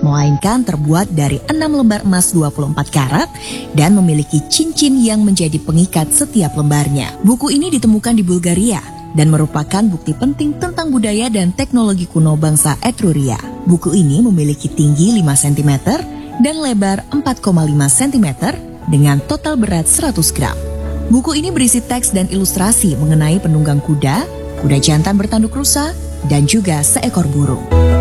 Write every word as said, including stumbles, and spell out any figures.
melainkan terbuat dari enam lembar emas dua puluh empat karat dan memiliki cincin yang menjadi pengikat setiap lembarnya. Buku ini ditemukan di Bulgaria dan merupakan bukti penting tentang budaya dan teknologi kuno bangsa Etruria. Buku ini memiliki tinggi lima sentimeter dan lebar empat koma lima sentimeter dengan total berat seratus gram. Buku ini berisi teks dan ilustrasi mengenai penunggang kuda, kuda jantan bertanduk rusa, dan juga seekor burung.